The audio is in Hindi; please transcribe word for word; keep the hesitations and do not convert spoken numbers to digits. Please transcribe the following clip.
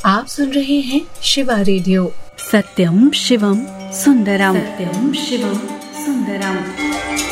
आप सुन रहे हैं शिवा रेडियो। सत्यम शिवम सुंदरम, सत्यम शिवम सुंदरम।